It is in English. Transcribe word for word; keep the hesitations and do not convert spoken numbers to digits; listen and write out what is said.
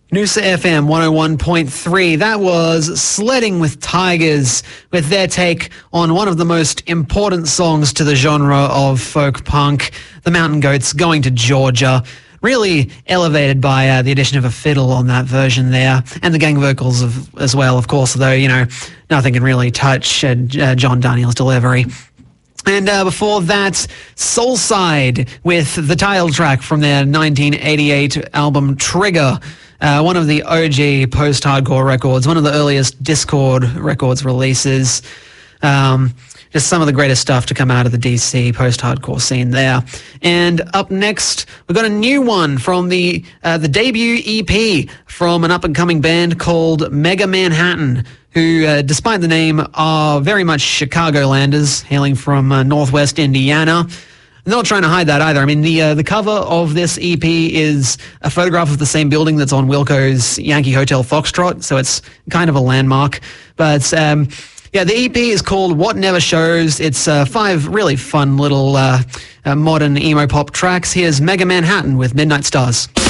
Noosa F M one oh one point three. That was Sledding with Tigers with their take on one of the most important songs to the genre of folk punk, The Mountain Goats, Going to Georgia. Really elevated by uh, the addition of a fiddle on that version there, and the gang vocals of, as well, of course, although, you know, nothing can really touch uh, uh, John Daniel's delivery. And uh, before that, Soulside with the title track from their nineteen eighty-eight album Trigger, uh, one of the O G post-hardcore records, one of the earliest Discord Records releases. Um, just some of the greatest stuff to come out of the D C post-hardcore scene there. And up next, we've got a new one from the uh, the debut E P from an up-and-coming band called Mega Manhattan, who, uh, despite the name, are very much Chicagolanders, hailing from uh, northwest Indiana. They're not trying to hide that either. I mean, the uh, the cover of this E P is a photograph of the same building that's on Wilco's Yankee Hotel Foxtrot, so it's kind of a landmark. But, um, yeah, the E P is called What Never Shows. It's uh, five really fun little uh, uh, modern emo pop tracks. Here's Mega Manhattan with Midnight Stars.